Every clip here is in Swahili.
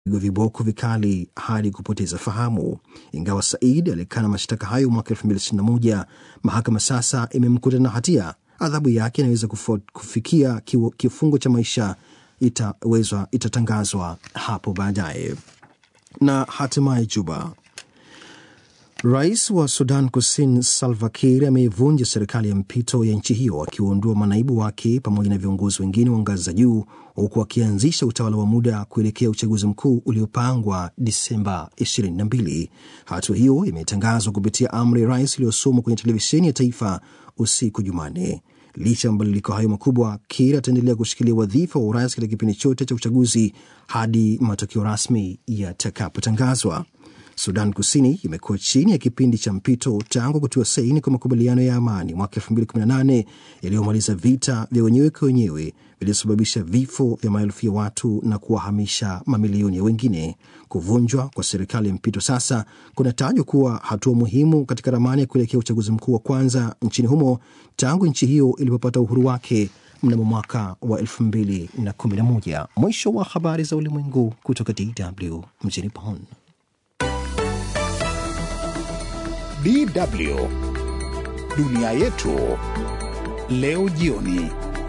viboko vikali hadi kupoteza fahamu. Ingawa Said alikana mashtaka hayo mwaka 2021, mahakama sasa imemkuta na hatia. Adhabu yake inaweza kufikia kifungo cha maisha itatangazwa hapo baadaye. Na hatimaye Juba. Rais wa Sudan Kusini Salva Kiir ameivunja serikali ya mpito ya nchi hiyo, akiwaondoa manaibu wake pamoja na viongozi wengine wa ngazi za juu, huku akianzisha utawala wa muda kuelekea uchaguzi mkuu uliopangwa Disemba 22. Hatua hiyo imetangazwa kupitia amri ya rais iliyosomwa kwenye televisheni ya taifa usiku Jumanne. Licha ya mabadiliko hayo makubwa, Kiir ataendelea kushikilia wadhifa wa urais katika kipindi chote cha uchaguzi hadi matokeo rasmi yatakapotangazwa. Sudan Kusini imekuwa chini ya kipindi cha mpito tangu kutiwa saini kwa makubaliano ya amani mwaka 2018 yaliyomaliza vita vya wenyewe kwa wenyewe vilivyosababisha vifo vya maelfu ya watu na kuwahamisha mamilioni ya wengine. Kuvunjwa kwa serikali ya mpito sasa kunatajwa kuwa hatua muhimu katika ramani ya kuelekea uchaguzi mkuu wa kwanza nchini humo tangu nchi hiyo ilipopata uhuru wake mnamo mwaka wa 2011. Mwisho wa habari za ulimwengu kutoka DW mjini Bonn. DW Dunia Yetu Leo Jioni.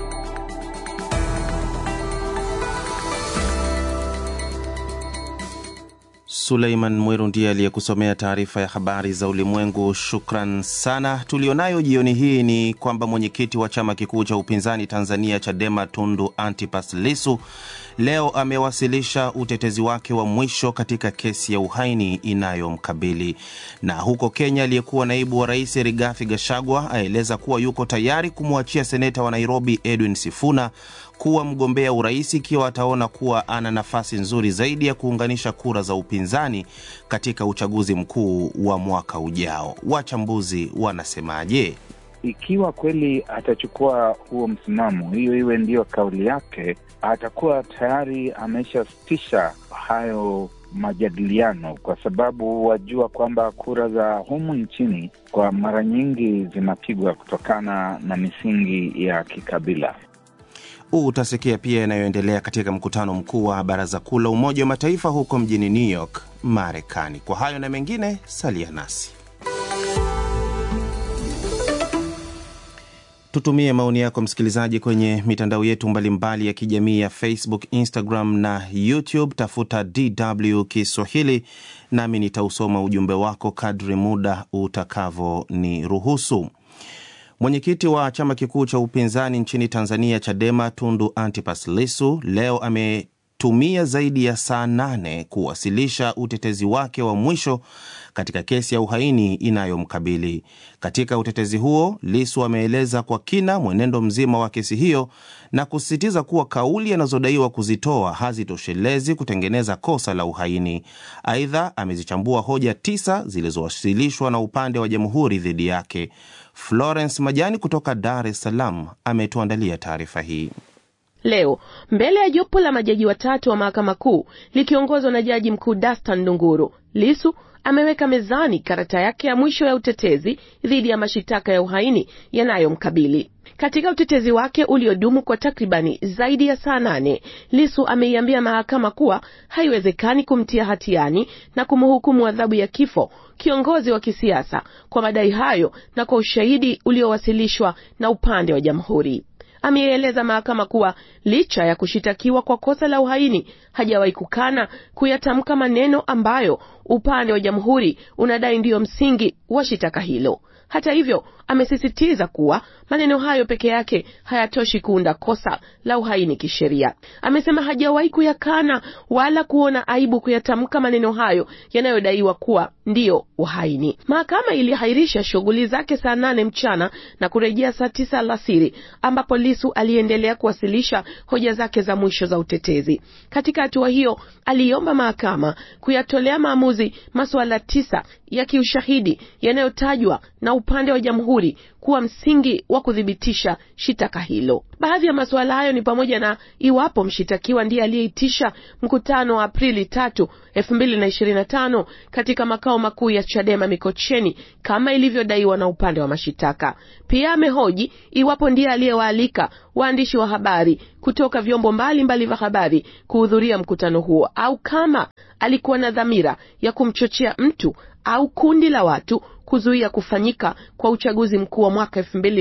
Suleiman Mwiru ndiye aliyekusomea taarifa ya habari za ulimwengu. Shukran sana. Tulionayo jioni hii ni kwamba mwenyekiti wa chama kikuu cha upinzani Tanzania Chadema Tundu Antipas Lissu leo amewasilisha utetezi wake wa mwisho katika kesi ya uhaini inayomkabili. Na huko Kenya, aliyekuwa naibu wa rais Rigathi Gachagua aeleza kuwa yuko tayari kumwachia seneta wa Nairobi Edwin Sifuna kuwa mgombea urais ikiwa ataona kuwa ana nafasi nzuri zaidi ya kuunganisha kura za upinzani katika uchaguzi mkuu wa mwaka ujao. Wachambuzi wanasemaje? Ikiwa kweli atachukua huo msimamo, hiyo iwe ndio kauli yake, atakuwa tayari ameshasitisha hayo majadiliano, kwa sababu wajua kwamba kura za humu nchini kwa mara nyingi zinapigwa kutokana na misingi ya kikabila. Utasikia pia yanayoendelea katika mkutano mkuu wa Baraza Kuu la Umoja wa Mataifa huko mjini New York, Marekani. Kwa hayo na mengine, salia nasi. Tutumie maoni yako msikilizaji kwenye mitandao yetu mbalimbali ya kijamii ya Facebook, Instagram na YouTube. Tafuta DW Kiswahili nami nitausoma ujumbe wako kadri muda utakavo ni ruhusu. Mwenyekiti wa chama kikuu cha upinzani nchini Tanzania Chadema Tundu Antipas Lissu leo ametumia zaidi ya saa 8 kuwasilisha utetezi wake wa mwisho katika kesi ya uhaini inayomkabili. Katika utetezi huo, Lissu ameeleza kwa kina mwenendo mzima wa kesi hiyo na kusisitiza kuwa kauli anazodaiwa kuzitoa hazitoshelezi kutengeneza kosa la uhaini. Aidha, amezichambua hoja 9 zilizowasilishwa na upande wa jamhuri dhidi yake. Florence Majani kutoka Dar es Salaam ametuandalia taarifa hii. Leo, mbele ya jopo la majaji watatu wa mahakama kuu likiongozwa na Jaji Mkuu Dastan Ndunguru, Lissu ameweka mezani karata yake ya mwisho ya utetezi dhidi ya mashitaka ya uhaini yanayomkabili. Katika utetezi wake uliodumu kwa takribani zaidi ya saa 8, Lissu ameiambia mahakama kuwa haiwezekani kumtia hatiani na kumhukumu adhabu ya kifo kiongozi wa kisiasa kwa madai hayo na kwa ushahidi uliowasilishwa na upande wa jamhuri. Ameeleza mahakama kuwa licha ya kushitakiwa kwa kosa la uhaini, hajawahi kukana kuyatamka maneno ambayo upande wa jamhuri unadai ndiyo msingi wa shitaka hilo. Hata hivyo, amesisitiza kuwa maneno hayo peke yake hayatoshi kuunda kosa la uhaini kisheria. Amesema hajawahi kuyakana wala kuona aibu kuyatamka maneno hayo yanayodaiwa kuwa ndiyo uhaini. Mahakama ilihairisha shughuli zake saa 8 mchana na kurejea saa 9 alasiri, ambapo Lissu aliendelea kuwasilisha hoja zake za mwisho za utetezi. Katika hatua hiyo, aliomba mahakama kuyatolea maamuzi masuala 9 ya kiushahidi yanayotajwa na upande wa jamhuri kuwa msingi wa kudhibitisha shitaka hilo. Baadhi ya masuala hayo ni pamoja na iwapo mshitakiwa ndiye aliyeitisha mkutano wa Aprili 3, 2025 katika makao makuu ya Chadema Mikocheni kama ilivyodaiwa na upande wa mashitaka. Pia amehoji iwapo ndiye aliyewaalika waandishi wa habari kutoka vyombo mbalimbali vya habari kuhudhuria mkutano huo, au kama alikuwa na dhamira ya kumchochea mtu au kundi la watu kuzuia kufanyika kwa uchaguzi mkuu wa mwaka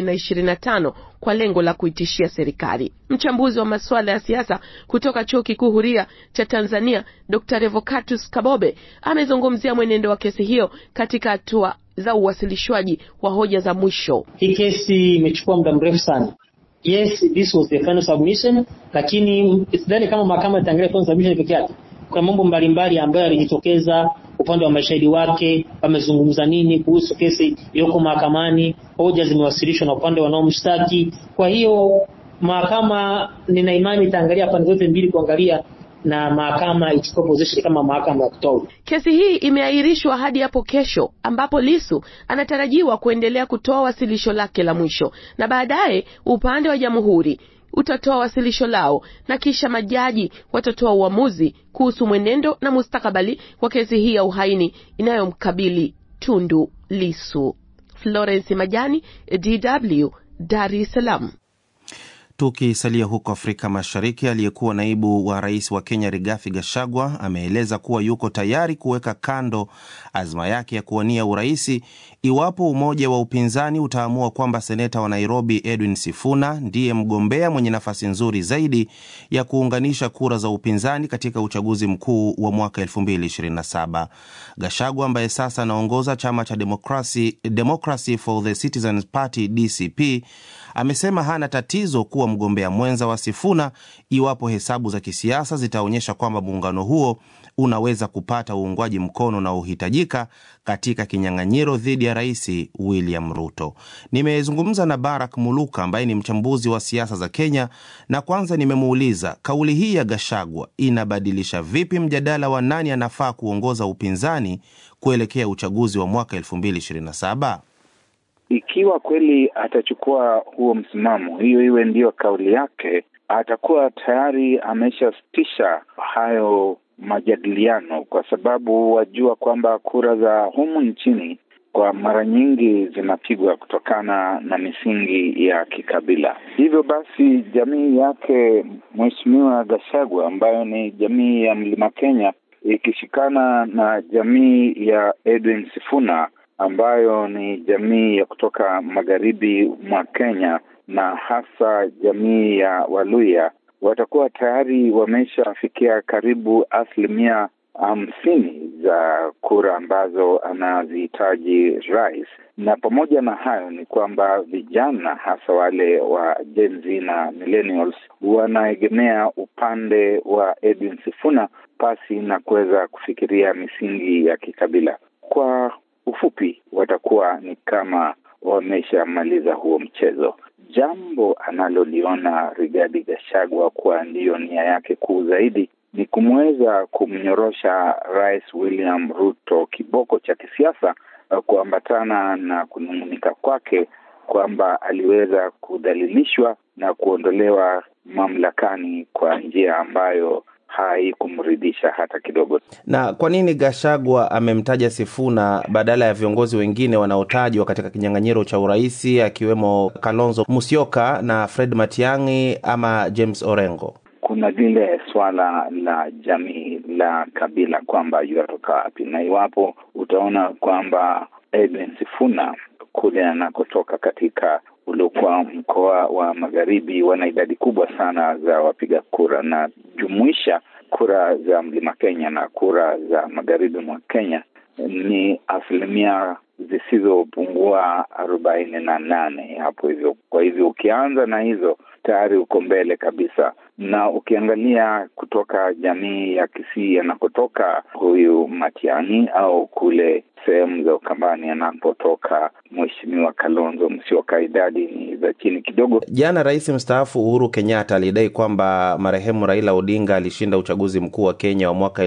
2025 kwa lengo la kuitishia serikali. Mchambuzi wa masuala ya siasa kutoka Chuo Kikuu Huria cha Tanzania, Dr. Revocatus Kabobe, amezungumzia mwenendo wa kesi hiyo katika hatua za uwasilishwaji wa hoja za mwisho. Hii kesi imechukua muda mrefu sana. Yes, this was the final submission, lakini sidhani kama mahakama itaangalia final submission pekee yake. Kuna mambo mbalimbali ambayo yalijitokeza, upande wa mashahidi wake wamezungumza nini kuhusu kesi iliyoko mahakamani, hoja zimewasilishwa na upande wanaomshtaki. Kwa hiyo mahakama, nina imani itaangalia pande zote mbili, kuangalia na mahakama ichukue position kama mahakama ya kutoa. Kesi hii imeahirishwa hadi hapo kesho, ambapo Lissu anatarajiwa kuendelea kutoa wasilisho lake la mwisho, na baadaye upande wa jamhuri utatoa wasilisho lao, na kisha majaji watatoa uamuzi kuhusu mwenendo na mustakabali wa kesi hii ya uhaini inayomkabili Tundu Lissu. Florence Majani, DW, Dar es Salaam. Tukisalia huko Afrika Mashariki, aliyekuwa naibu wa rais wa Kenya Rigathi Gachagua ameeleza kuwa yuko tayari kuweka kando azma yake ya kuwania uraisi iwapo umoja wa upinzani utaamua kwamba seneta wa Nairobi Edwin Sifuna ndiye mgombea mwenye nafasi nzuri zaidi ya kuunganisha kura za upinzani katika uchaguzi mkuu wa mwaka 2027. Gachagua, ambaye sasa anaongoza chama cha Democracy for the Citizens Party DCP, amesema hana tatizo kuwa mgombea mwenza wa Sifuna iwapo hesabu za kisiasa zitaonyesha kwamba muungano huo unaweza kupata uungwaji mkono na uhitajika katika kinyang'anyiro dhidi ya Rais William Ruto. Nimezungumza na Barak Muluka ambaye ni mchambuzi wa siasa za Kenya, na kwanza nimemuuliza kauli hii ya Gachagua inabadilisha vipi mjadala wa nani anafaa kuongoza upinzani kuelekea uchaguzi wa mwaka 2027. Ikiwa kweli atachukua huo msimamo, hiyo iwe ndiyo kauli yake, atakuwa tayari ameshasitisha hayo majadiliano, kwa sababu wajua kwamba kura za humu nchini kwa mara nyingi zinapigwa kutokana na misingi ya kikabila. Hivyo basi jamii yake Mheshimiwa Gachagua, ambayo ni jamii ya Mlima Kenya, ikishikana na jamii ya Edwin Sifuna ambayo ni jamii ya kutoka magharibi mwa Kenya na hasa jamii ya Waluya, watakuwa tayari wameshafikia karibu 50% za kura ambazo anazihitaji rais. Na pamoja na hayo ni kwamba vijana, hasa wale wa Gen Z na millennials, wanaegemea upande wa Edwin Sifuna pasi na kuweza kufikiria misingi ya kikabila. Kwa ufupi, watakuwa ni kama wameshamaliza huo mchezo. Jambo analoliona Rigathi Gachagua kuwa ndiyo nia yake kuu zaidi ni kumweza kumnyorosha Rais William Ruto kiboko cha kisiasa, kuambatana na kunung'unika kwake kwamba aliweza kudhalilishwa na kuondolewa mamlakani kwa njia ambayo haikumridhisha hata kidogo. Na kwa nini Gachagua amemtaja Sifuna badala ya viongozi wengine wanaotajwa katika kinyang'anyiro cha uraisi, akiwemo Kalonzo Musyoka na Fred Matiang'i ama James Orengo? Kuna lile swala la jamii la kabila kwamba yuatoka wapi, na iwapo utaona kwamba Edwin Sifuna kule anakotoka katika uliokuwa mkoa wa magharibi wana idadi kubwa sana za wapiga kura, na jumuisha kura za Mlima Kenya na kura za magharibi mwa Kenya ni asilimia zisizopungua 48 hapo hivyo. Kwa hivyo ukianza na hizo tayari uko mbele kabisa. Na ukiangalia kutoka jamii ya Kisii anakotoka huyu Matiang'i, au kule sehemu za Ukambani anapotoka Mheshimiwa Kalonzo Musyoka, idadi ni za chini kidogo. Jana Rais mstaafu Uhuru Kenyatta alidai kwamba marehemu Raila Odinga alishinda uchaguzi mkuu wa Kenya wa mwaka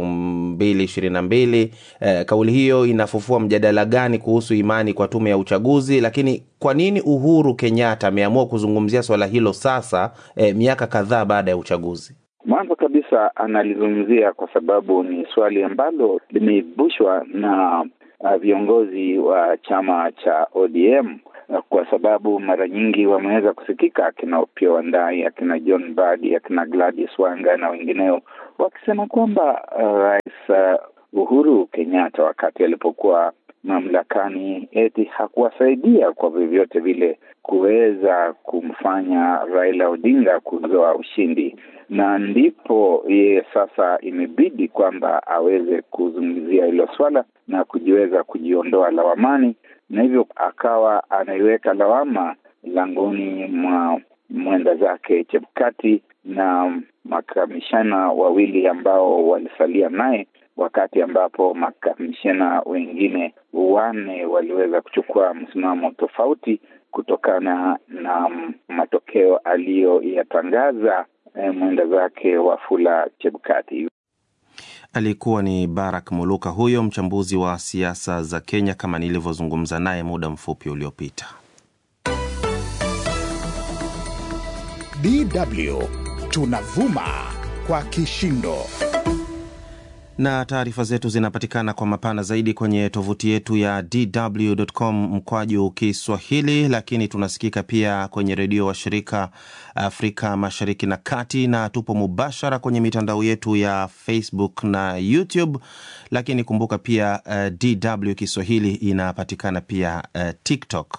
2022. Kauli hiyo inafufua mjadala gani kuhusu imani kwa tume ya uchaguzi? Lakini kwa nini Uhuru Kenyatta ameamua kuzungumzia swala hilo sasa, miaka kadhaa baada ya uchaguzi? Mwanzo kabisa analizungumzia kwa sababu ni swali ambalo limeibushwa na viongozi wa chama cha ODM kwa sababu mara nyingi wameweza kusikika akina Opiyo Wandayi, akina John Mbadi, akina Gladys Wanga na wengineo wakisema kwamba Rais Uhuru Kenyatta wakati alipokuwa mamlakani eti hakuwasaidia kwa vyovyote vile kuweza kumfanya Raila Odinga kuzoa ushindi, na ndipo yeye sasa imebidi kwamba aweze kuzungumzia hilo swala na kujiweza kujiondoa lawamani, na hivyo akawa anaiweka lawama langoni mwa mwenda zake Chebukati na makamishana wawili ambao walisalia naye, wakati ambapo makamishana wengine 4 waliweza kuchukua msimamo tofauti kutokana na matokeo aliyoyatangaza mwenda zake Wafula Chebukati. Alikuwa ni Barak Muluka huyo, mchambuzi wa siasa za Kenya, kama nilivyozungumza naye muda mfupi uliopita. DW tunavuma kwa kishindo. Na taarifa zetu zinapatikana kwa mapana zaidi kwenye tovuti yetu ya dw.com/Kiswahili, lakini tunasikika pia kwenye redio wa shirika Afrika Mashariki na Kati, na tupo mubashara kwenye mitandao yetu ya Facebook na YouTube, lakini kumbuka pia DW Kiswahili inapatikana pia TikTok.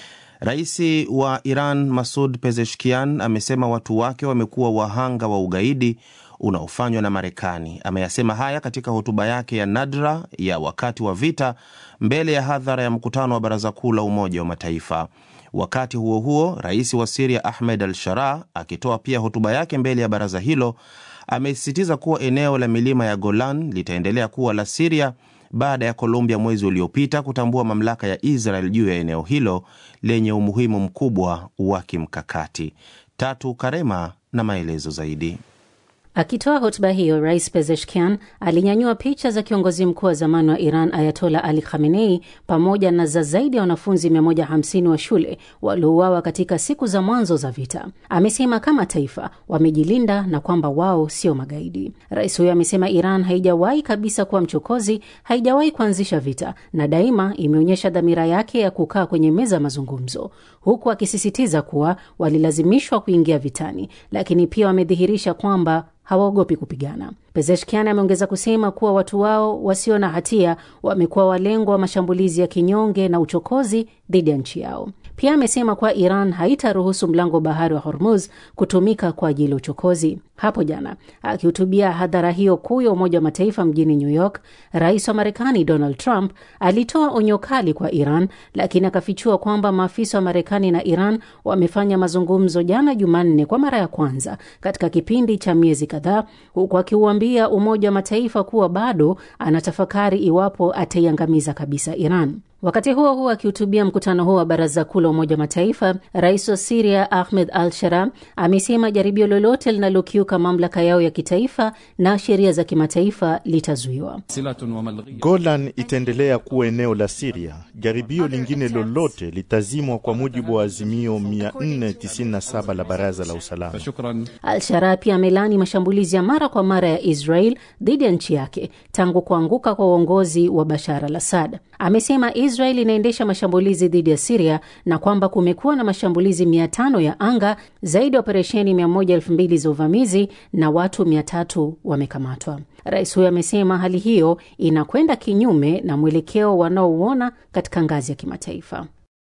Raisi wa Iran Masoud Pezeshkian amesema watu wake wamekuwa wahanga wa ugaidi unaofanywa na Marekani. Ameyasema haya katika hotuba yake ya nadra ya wakati wa vita mbele ya hadhara ya mkutano wa Baraza Kuu la Umoja wa Mataifa. Wakati huo huo, rais wa Syria Ahmed al-Sharaa akitoa pia hotuba yake mbele ya baraza hilo, amesisitiza kuwa eneo la milima ya Golan litaendelea kuwa la Syria baada ya Colombia mwezi uliopita kutambua mamlaka ya Israel juu ya eneo hilo lenye umuhimu mkubwa wa kimkakati. Tatu Karema na maelezo zaidi. Akitoa hotuba hiyo, Rais Pezeshkian alinyanyua picha za kiongozi mkuu wa zamani wa Iran Ayatollah Ali Khamenei pamoja na za zaidi ya wanafunzi 150 wa shule waliouawa katika siku za mwanzo za vita. Amesema kama taifa wamejilinda na kwamba wao sio magaidi. Rais huyo amesema Iran haijawahi kabisa kuwa mchokozi, haijawahi kuanzisha vita na daima imeonyesha dhamira yake ya kukaa kwenye meza mazungumzo, huku akisisitiza kuwa walilazimishwa kuingia vitani, lakini pia wamedhihirisha kwamba hawaogopi kupigana. Pezeshkian ameongeza kusema kuwa watu wao wasio na hatia wamekuwa walengwa wa mashambulizi ya kinyonge na uchokozi dhidi ya nchi yao. Pia amesema kuwa Iran haitaruhusu mlango bahari wa Hormuz kutumika kwa ajili ya uchokozi. Hapo jana, akihutubia hadhara hiyo kuu ya Umoja wa Mataifa mjini New York, Rais wa Marekani Donald Trump alitoa onyo kali kwa Iran, lakini akafichua kwamba maafisa wa Marekani na Iran wamefanya mazungumzo jana Jumanne kwa mara ya kwanza katika kipindi cha miezi kadhaa, huku akiuambia Umoja wa Mataifa kuwa bado anatafakari iwapo ataiangamiza kabisa Iran. Wakati huo huo, akihutubia mkutano huo wa Baraza Kuu la Umoja wa Mataifa, Rais wa Syria Ahmed al-Sharaa amesema jaribio lolote linalokiuka mamlaka yao ya kitaifa na sheria za kimataifa litazuiwa. Golan itaendelea kuwa eneo la Syria. Jaribio lingine lolote litazimwa kwa mujibu wa azimio 497 la Baraza la Usalama. Al-Sharaa pia amelani mashambulizi ya mara kwa mara ya Israel dhidi ya nchi yake tangu kuanguka kwa uongozi wa Bashar al-Assad. Amesema Israel inaendesha mashambulizi dhidi ya Syria na kwamba kumekuwa na mashambulizi 500 ya anga, zaidi ya operesheni 100,000 za uvamizi na watu 300 wamekamatwa. Rais huyo amesema hali hiyo inakwenda kinyume na mwelekeo wanaouona katika ngazi ya kimataifa.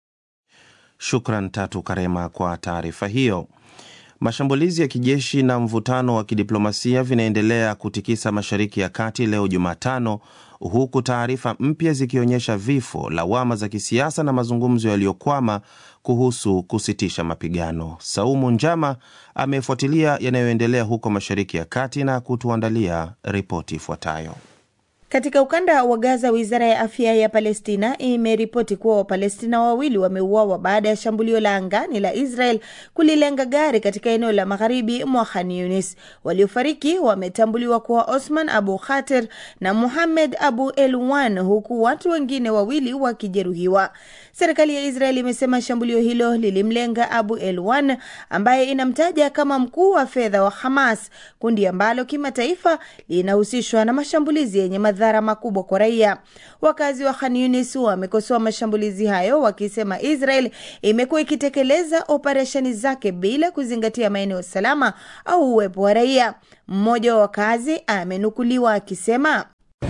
Shukran Tatu Karema kwa taarifa hiyo. Mashambulizi ya kijeshi na mvutano wa kidiplomasia vinaendelea kutikisa Mashariki ya Kati leo Jumatano, huku taarifa mpya zikionyesha vifo, lawama za kisiasa na mazungumzo yaliyokwama kuhusu kusitisha mapigano. Saumu Njama amefuatilia yanayoendelea huko Mashariki ya Kati na kutuandalia ripoti ifuatayo. Katika ukanda wa Gaza, Wizara ya Afya ya Palestina imeripoti kuwa Wapalestina 2 wameuawa baada ya shambulio la angani la Israel kulilenga gari katika eneo la magharibi mwa Khan Yunis. Waliofariki wametambuliwa kuwa Osman Abu Khater na Muhammad Abu Elwan, huku watu wengine 2 wakijeruhiwa. Serikali ya Israel imesema shambulio hilo lilimlenga Abu Elwan ambaye inamtaja kama mkuu wa fedha wa Hamas, kundi ambalo kimataifa linahusishwa na mashambulizi yenye madhara madhara makubwa kwa raia. Wakazi wa Khan Yunis wamekosoa mashambulizi hayo, wakisema Israel imekuwa ikitekeleza operesheni zake bila kuzingatia maeneo salama au uwepo wa raia. Mmoja wa wakazi amenukuliwa akisema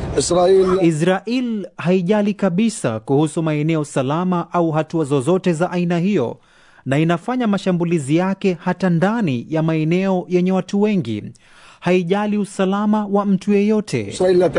Israel haijali kabisa kuhusu maeneo salama au hatua zozote za aina hiyo, na inafanya mashambulizi yake hata ndani ya maeneo yenye watu wengi. Haijali usalama wa mtu yeyote.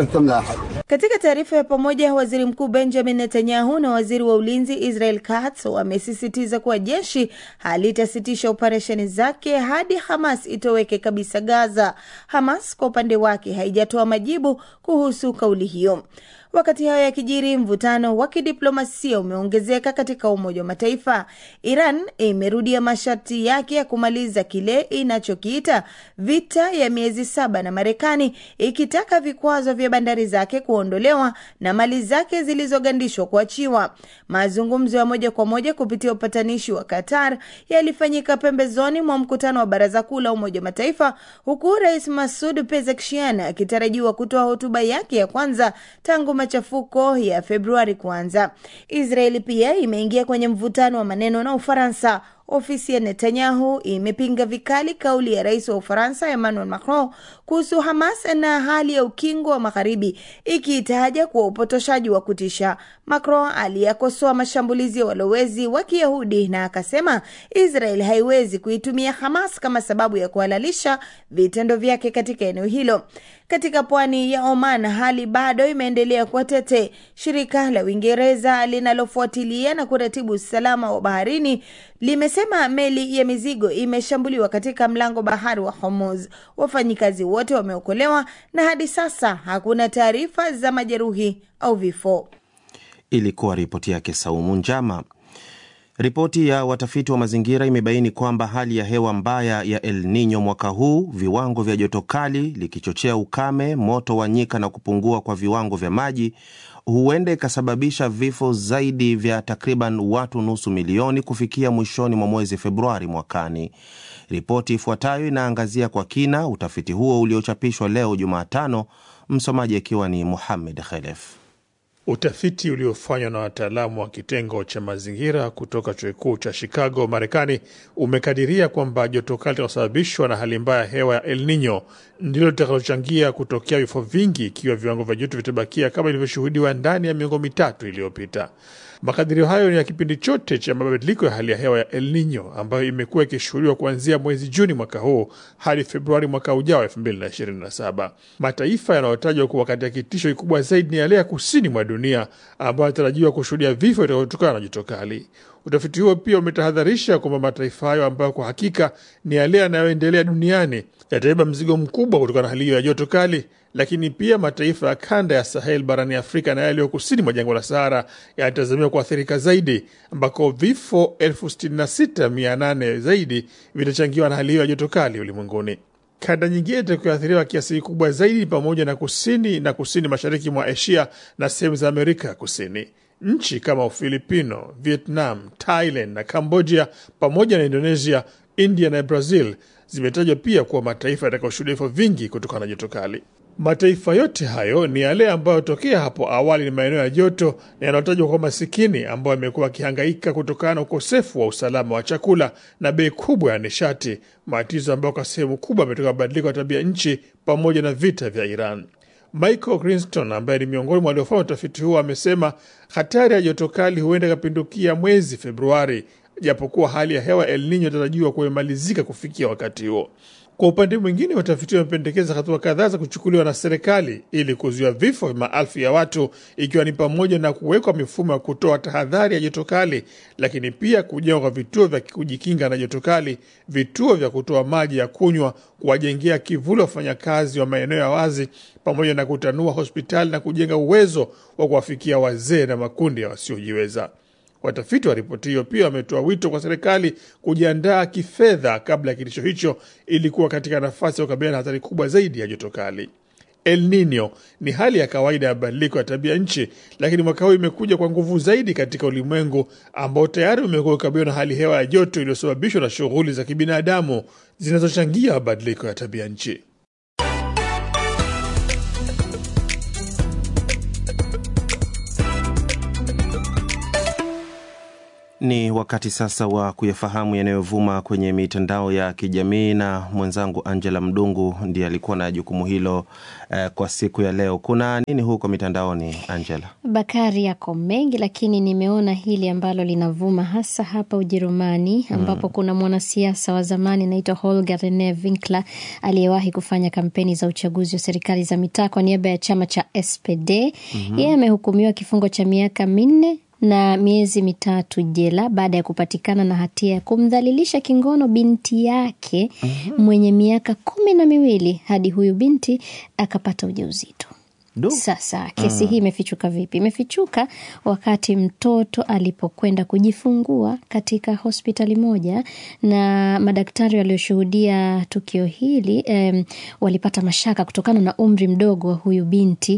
Katika taarifa ya pamoja, waziri mkuu Benjamin Netanyahu na waziri wa ulinzi Israel Katz wamesisitiza kuwa jeshi halitasitisha operesheni zake hadi Hamas itoweke kabisa Gaza. Hamas kwa upande wake haijatoa majibu kuhusu kauli hiyo. Wakati hayo yakijiri, mvutano wa kidiplomasia umeongezeka katika Umoja wa Mataifa. Iran imerudia masharti yake ya kumaliza kile inachokiita vita ya miezi 7 na Marekani, ikitaka vikwazo vya bandari zake kuondolewa na mali zake zilizogandishwa kuachiwa. Mazungumzo ya moja kwa moja kupitia upatanishi wa Qatar yalifanyika pembezoni mwa mkutano wa Baraza Kuu la Umoja wa Mataifa, huku Rais Masoud Pezeshkian akitarajiwa kutoa hotuba yake ya kwanza tangu machafuko ya Februari kuanza. Israeli pia imeingia kwenye mvutano wa maneno na Ufaransa. Ofisi ya Netanyahu imepinga vikali kauli ya rais wa Ufaransa Emmanuel Macron kuhusu Hamas na hali ya ukingo wa Magharibi, ikiitaja kwa upotoshaji wa kutisha. Macron aliyakosoa mashambulizi ya walowezi wa Kiyahudi na akasema Israel haiwezi kuitumia Hamas kama sababu ya kuhalalisha vitendo vyake katika eneo hilo. Katika pwani ya Oman, hali bado imeendelea kuwa tete. Shirika la Uingereza linalofuatilia na kuratibu usalama wa baharini limesema meli ya mizigo imeshambuliwa katika mlango bahari wa Hormuz. Wafanyikazi wote wameokolewa na hadi sasa hakuna taarifa za majeruhi au vifo. Ilikuwa ripoti yake Saumu Njama. Ripoti ya watafiti wa mazingira imebaini kwamba hali ya hewa mbaya ya El Nino mwaka huu, viwango vya joto kali likichochea ukame, moto wa nyika na kupungua kwa viwango vya maji, huenda ikasababisha vifo zaidi vya takriban watu nusu milioni kufikia mwishoni mwa mwezi Februari mwakani. Ripoti ifuatayo inaangazia kwa kina utafiti huo uliochapishwa leo Jumatano, msomaji akiwa ni Mohamed Khalef. Utafiti uliofanywa na wataalamu wa kitengo cha mazingira kutoka chuo kikuu cha Chicago, Marekani, umekadiria kwamba joto kali linalosababishwa na hali mbaya ya hewa ya El Nino ndilo litakalochangia kutokea vifo vingi ikiwa viwango vya joto vitabakia kama ilivyoshuhudiwa ndani ya miongo mitatu iliyopita. Makadirio hayo ni ya kipindi chote cha mabadiliko ya hali ya hewa ya El Nino ambayo imekuwa ikishuhudiwa kuanzia mwezi Juni mwaka huu hadi Februari mwaka ujao 2027. Mataifa yanayotajwa kuwa katika kitisho kikubwa zaidi ni yale ya kusini mwa dunia ambayo yanatarajiwa kushuhudia vifo vitakvyotokana na joto kali. Utafiti huo pia umetahadharisha kwamba mataifa hayo ambayo kwa hakika ni yale yanayoendelea duniani yatabeba mzigo mkubwa kutokana na hali hiyo ya joto kali, lakini pia mataifa ya kanda ya Sahel barani Afrika na yale kusini mwa jangwa la Sahara yanatazamiwa kuathirika zaidi, ambako vifo 66,800 zaidi vitachangiwa na hali hiyo ya joto kali ulimwenguni. Kanda nyingine itakayoathiriwa kiasi kikubwa zaidi pamoja na kusini mashariki mwa Asia na sehemu za Amerika ya Kusini. Nchi kama Ufilipino, Vietnam, Thailand na Cambodia pamoja na Indonesia, India na Brazil zimetajwa pia kuwa mataifa yatakayoshuhudia vifo vingi kutokana na joto kali. Mataifa yote hayo ni yale ambayo tokea hapo awali ni maeneo ya joto na yanayotajwa kwa masikini, ambayo yamekuwa kihangaika kutokana na ukosefu wa usalama wa chakula na bei kubwa ya nishati, matatizo ambayo kwa sehemu kubwa yametoka mabadiliko ya tabia nchi pamoja na vita vya Iran. Michael Greenston ambaye ni miongoni mwa waliofanya utafiti huo amesema hatari ya joto kali huenda ikapindukia mwezi Februari, japokuwa hali ya hewa El Nino inatarajiwa kumalizika kufikia wakati huo. Kwa upande mwingine, watafiti wamependekeza hatua kadhaa za kuchukuliwa na serikali ili kuzuia vifo vya maelfu ya watu, ikiwa ni pamoja na kuwekwa mifumo ya kutoa tahadhari ya joto kali, lakini pia kujengwa kwa vituo vya kujikinga na joto kali, vituo vya kutoa maji ya kunywa, kuwajengea kivuli wafanyakazi wa maeneo ya wazi, pamoja na kutanua hospitali na kujenga uwezo wa kuwafikia wazee na makundi ya wasiojiweza. Watafiti wa ripoti hiyo pia wametoa wito kwa serikali kujiandaa kifedha kabla ya kitisho hicho ili kuwa katika nafasi ya kukabiliana na hatari kubwa zaidi ya joto kali. El Nino ni hali ya kawaida ya badiliko ya tabia nchi, lakini mwaka huu imekuja kwa nguvu zaidi katika ulimwengu ambao tayari umekuwa ukabiliana na hali hewa ya joto iliyosababishwa na shughuli za kibinadamu zinazochangia mabadiliko ya tabia nchi. Ni wakati sasa wa kuyafahamu yanayovuma kwenye mitandao ya kijamii, na mwenzangu Angela Mdungu ndiye alikuwa na jukumu hilo kwa siku ya leo. Kuna nini huko mitandaoni, Angela? Bakari, yako mengi, lakini nimeona hili ambalo linavuma hasa hapa Ujerumani, ambapo kuna mwanasiasa wa zamani anaitwa Holger Rene Winkler aliyewahi kufanya kampeni za uchaguzi wa serikali za mitaa kwa niaba ya chama cha SPD. Yeye amehukumiwa kifungo cha miaka 4 na miezi 3 jela baada ya kupatikana na hatia ya kumdhalilisha kingono binti yake mwenye miaka 12 hadi huyu binti akapata ujauzito. Sasa kesi hii imefichuka vipi? Imefichuka wakati mtoto alipokwenda kujifungua katika hospitali moja, na madaktari walioshuhudia tukio hili walipata mashaka kutokana na umri mdogo wa huyu binti,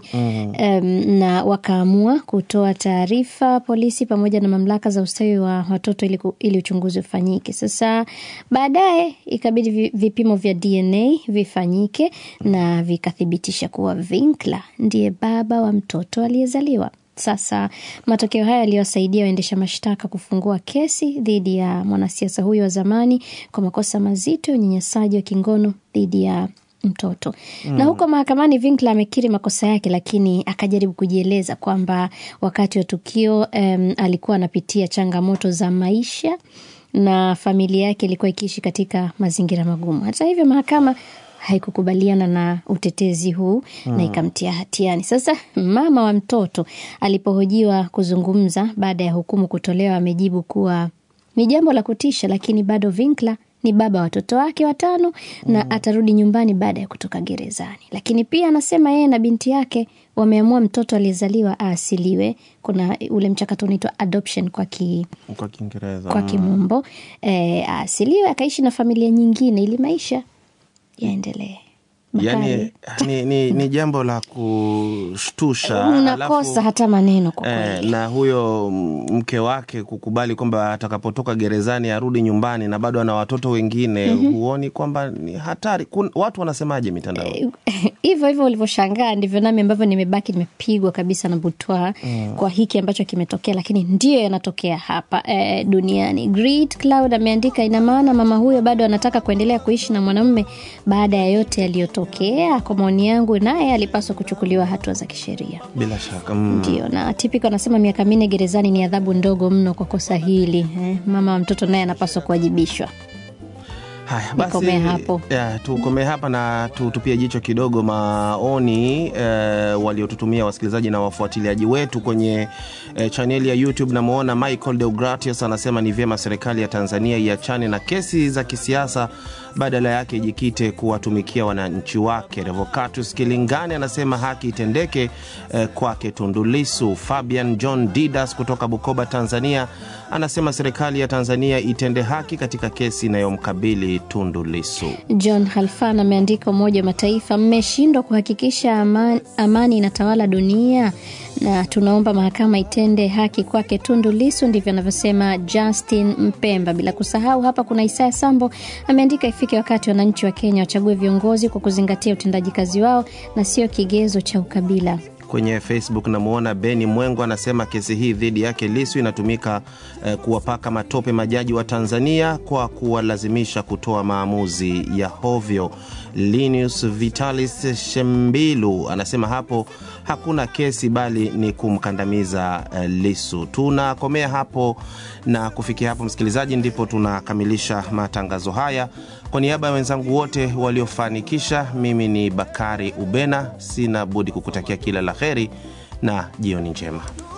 na wakaamua kutoa taarifa polisi pamoja na mamlaka za ustawi wa watoto ili uchunguzi ufanyike. Sasa baadaye ikabidi vipimo vya DNA vifanyike na vikathibitisha kuwa Winkler ndiye baba wa mtoto aliyezaliwa. Sasa matokeo haya yaliwasaidia waendesha mashtaka kufungua kesi dhidi ya mwanasiasa huyo wa zamani kwa makosa mazito ya unyanyasaji wa kingono dhidi ya mtoto. Na huko mahakamani Winkler amekiri makosa yake, lakini akajaribu kujieleza kwamba wakati wa tukio alikuwa anapitia changamoto za maisha na familia yake ilikuwa ikiishi katika mazingira magumu. Hata hivyo mahakama haikukubaliana na utetezi huu na ikamtia hatiani. Sasa mama wa mtoto alipohojiwa kuzungumza baada ya hukumu kutolewa, amejibu kuwa ni jambo la kutisha, lakini bado Winkler ni baba wa watoto wake 5 na atarudi nyumbani baada ya kutoka gerezani. Lakini pia anasema yeye na binti yake wameamua mtoto aliyezaliwa aasiliwe. Kuna ule mchakato unaitwa adoption kwa Kiingereza, kwa kimombo, aasiliwe akaishi na familia nyingine ili maisha yaendelee. Yani ni jambo la kushtusha, unakosa hata maneno kwa kweli. Na huyo mke wake kukubali kwamba atakapotoka gerezani arudi nyumbani na bado ana watoto wengine, huoni kwamba ni hatari? Watu wanasemaje mitandao? Hivyo ulivyoshangaa ndivyo nami ambavyo nimebaki nimepigwa kabisa na butwa kwa hiki ambacho kimetokea, lakini ndio yanatokea hapa duniani. Great Cloud ameandika, ina maana mama huyo bado anataka kuendelea kuishi na mwanamume baada ya yote yaliyotokea. Kwa maoni yangu naye alipaswa kuchukuliwa hatua za kisheria. Bila shaka. Ndio, na Typical anasema miaka 4 gerezani ni adhabu ndogo mno kwa kosa hili. Mama wa mtoto naye anapaswa kuwajibishwa. Haya, basi tukomee hapa na tutupie jicho kidogo maoni waliotutumia wasikilizaji na wafuatiliaji wetu kwenye chaneli ya YouTube. Na muona Michael Deogratius anasema ni vyema serikali ya Tanzania iachane na kesi za kisiasa, badala yake ijikite kuwatumikia wananchi wake. Revocatus Kilingani anasema haki itendeke kwake Tundu Lissu. Fabian John Didas kutoka Bukoba, Tanzania anasema serikali ya Tanzania itende haki katika kesi inayomkabili Tundu Lissu. John Halfan ameandika, Umoja wa Mataifa mmeshindwa kuhakikisha amani inatawala dunia, na tunaomba mahakama itende haki kwake Tundu Lissu. Ndivyo anavyosema Justin Mpemba. Bila kusahau hapa kuna Isaya Sambo ameandika, ifike wakati wananchi wa Kenya wachague viongozi kwa kuzingatia utendaji kazi wao na sio kigezo cha ukabila. Kwenye Facebook namuona Beni Mwengo anasema kesi hii dhidi yake Lissu inatumika kuwapaka matope majaji wa Tanzania kwa kuwalazimisha kutoa maamuzi ya hovyo. Linus Vitalis Shembilu anasema hapo hakuna kesi bali ni kumkandamiza Lissu. Tunakomea hapo, na kufikia hapo msikilizaji ndipo tunakamilisha matangazo haya. Kwa niaba ya wenzangu wote waliofanikisha, mimi ni Bakari Ubena, sina budi kukutakia kila la kheri na jioni njema.